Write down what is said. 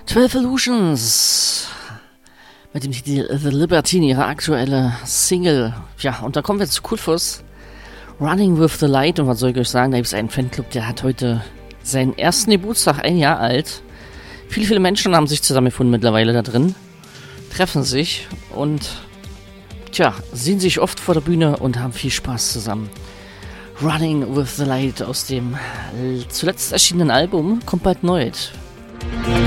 12 Illusions mit dem Titel The Libertine, ihre aktuelle Single. Ja, und da kommen wir zu Kulfus, Running with the Light. Und was soll ich euch sagen, da gibt es einen Fanclub, der hat heute seinen ersten Geburtstag, 1 Jahr alt. Viele Menschen haben sich zusammengefunden mittlerweile da drin, treffen sich und sehen sich oft vor der Bühne und haben viel Spaß zusammen. Running with the Light aus dem zuletzt erschienenen Album kommt bald neu.